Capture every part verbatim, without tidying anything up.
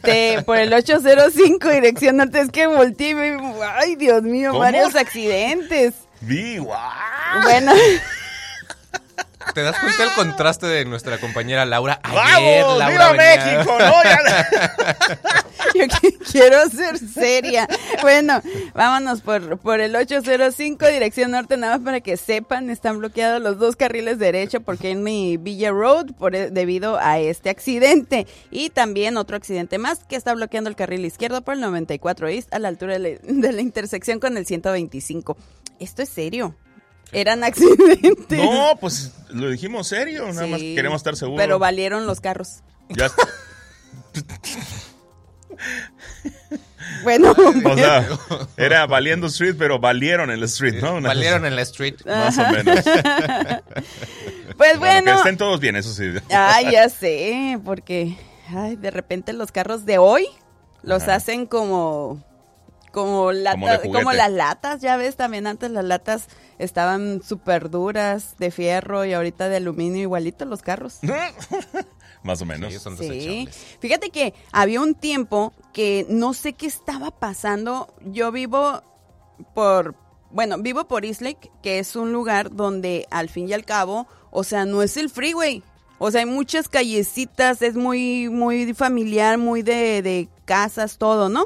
este, por el ocho cero cinco, dirección norte, es que volteé y me, ay, Dios mío, ¿Cómo? varios accidentes. Vi, wow. Bueno. ¿Te das cuenta del contraste de nuestra compañera Laura? Ayer, ¡Vamos! Laura ¡Viva venía... México! ¿No? Ya... Yo qu- quiero ser seria. Bueno, vámonos por, por el ocho cero cinco, dirección norte, nada más para que sepan, están bloqueados los dos carriles derecho porque en mi Villa Road por, debido a este accidente. Y también otro accidente más que está bloqueando el carril izquierdo por el noventa y cuatro East a la altura de la, de la intersección con el ciento veinticinco. Esto es serio. Eran accidentes. No, pues lo dijimos serio, nada Sí, más queremos estar seguros. pero valieron los carros. Ya. Bueno, O sea, era valiendo street, pero valieron en la street, ¿no? Una Valieron cosa- en la street. Más o menos. pues Bueno, bueno. que estén todos bien, eso sí. Ay, ya sé, porque ay, de repente los carros de hoy los Ajá. hacen como como lata- Como de juguete. como las latas, ya ves, también antes las latas estaban súper duras de fierro y ahorita de aluminio igualito los carros. Más o menos. Sí, son Sí, desechables. fíjate que había un tiempo que no sé qué estaba pasando. Yo vivo por, bueno, vivo por East Lake, que es un lugar donde al fin y al cabo, o sea, no es el freeway. O sea, hay muchas callecitas, es muy, muy familiar, muy de, de casas, todo, ¿no?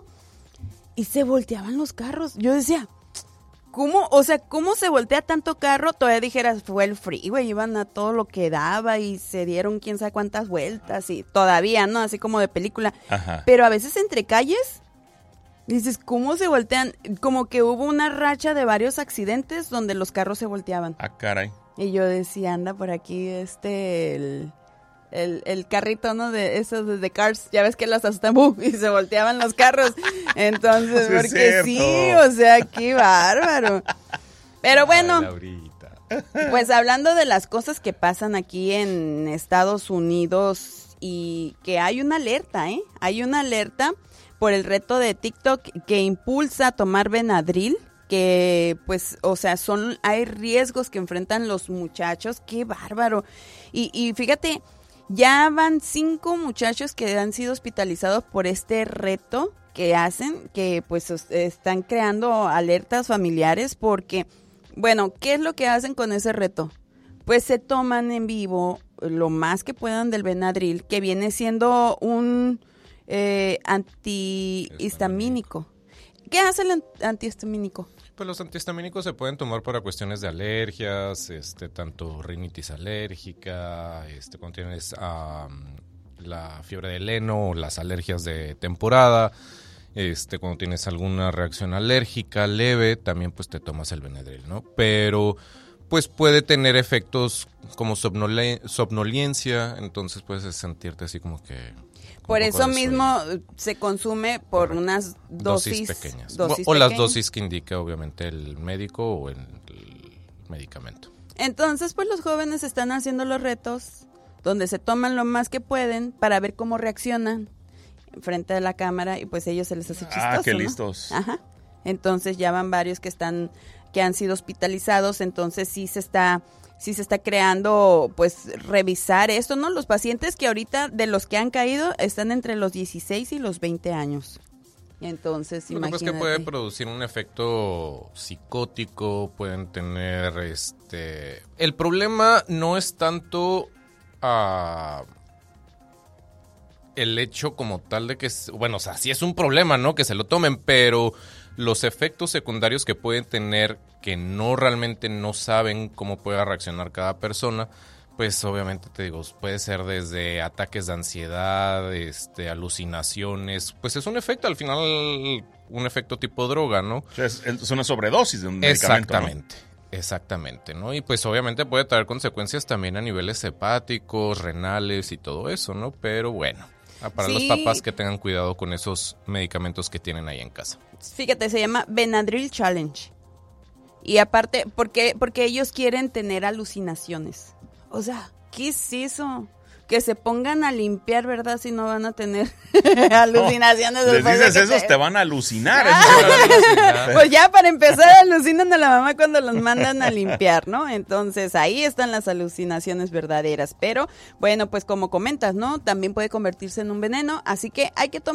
Y se volteaban los carros. Yo decía, ¿cómo? O sea, ¿cómo se voltea tanto carro? Todavía dijeras, fue el freeway, iban a todo lo que daba y se dieron quién sabe cuántas vueltas y todavía, ¿no? Así como de película. Ajá. Pero a veces entre calles, dices, ¿cómo se voltean? Como que hubo una racha de varios accidentes donde los carros se volteaban. Ah, caray. Y yo decía, anda por aquí este, el, el, el carrito, ¿no? De esos de, de Cars. Ya ves que los asustan, ¡bum! Y se volteaban los carros. Entonces, Sí, es porque cierto. sí, o sea, qué bárbaro. Pero bueno, Ay, Laurita. pues hablando de las cosas que pasan aquí en Estados Unidos y que hay una alerta, ¿eh? Hay una alerta por el reto de TikTok que impulsa a tomar Benadryl, que pues, o sea, son, hay riesgos que enfrentan los muchachos, qué bárbaro. Y, y fíjate, ya van cinco muchachos que han sido hospitalizados por este reto que hacen, que pues os- están creando alertas familiares porque, bueno, ¿qué es lo que hacen con ese reto? Pues se toman en vivo lo más que puedan del Benadryl, que viene siendo un eh, antihistamínico. ¿Qué hace el an- antihistamínico? Pues los antihistamínicos se pueden tomar para cuestiones de alergias, este, tanto rinitis alérgica, este, cuando tienes am, la fiebre del heno o las alergias de temporada, este, cuando tienes alguna reacción alérgica leve, también pues te tomas el Benadryl, ¿no? Pero pues puede tener efectos como somnole- somnolencia, entonces puedes sentirte así como que... con Por un poco eso de mismo sueño. se consume por Correcto. unas dosis, dosis pequeñas. dosis o las pequeñas. dosis que indica obviamente el médico o el, el medicamento. Entonces, pues los jóvenes están haciendo los retos donde se toman lo más que pueden para ver cómo reaccionan frente a la cámara y pues ellos se les hace chistoso, Ah, qué ¿no? listos. Ajá. Entonces ya van varios que están que han sido hospitalizados, entonces sí se está sí se está creando pues revisar esto, ¿no? Los pacientes que ahorita de los que han caído están entre los dieciséis y los veinte años. Entonces, Lo que pasa es que imagínate. puede producir un efecto psicótico, pueden tener este... El problema no es tanto ah, el hecho como tal de que... s- Bueno, o sea, sí es un problema, ¿no? Que se lo tomen, pero los efectos secundarios que pueden tener que no realmente no saben cómo pueda reaccionar cada persona, pues obviamente te digo, puede ser desde ataques de ansiedad, este, alucinaciones, pues es un efecto, al final, un efecto tipo droga, ¿no? O sea, es, es una sobredosis de un medicamento, ¿no? Exactamente, exactamente, ¿no? Y pues obviamente puede traer consecuencias también a niveles hepáticos, renales y todo eso, ¿no? Pero bueno, ah, para los Sí. papás que tengan cuidado con esos medicamentos que tienen ahí en casa. Fíjate, se llama Benadryl Challenge. Y aparte, porque porque ellos quieren tener alucinaciones. O sea, ¿qué es eso? Que se pongan a limpiar, ¿verdad? Si no van a tener alucinaciones. Les después de dices que esos, te- te van a alucinar. Pues ya para empezar alucinan a la mamá cuando los mandan a limpiar, ¿no? Entonces ahí están las alucinaciones verdaderas. Pero bueno, pues como comentas, ¿no? También puede convertirse en un veneno, así que hay que tomar